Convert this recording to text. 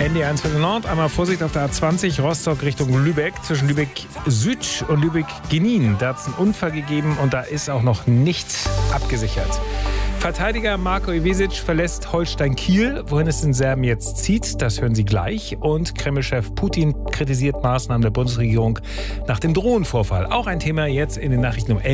NDR 1 für den Nord. Einmal Vorsicht auf der A20 Rostock Richtung Lübeck. Zwischen Lübeck Süd und Lübeck Genin. Da hat es einen Unfall gegeben und da ist auch noch nichts abgesichert. Verteidiger Marko Ivezic verlässt Holstein Kiel. Wohin es den Serben jetzt zieht, das hören Sie gleich. Und Kreml-Chef Putin kritisiert Maßnahmen der Bundesregierung nach dem Drohnenvorfall. Auch ein Thema jetzt in den Nachrichten um 11.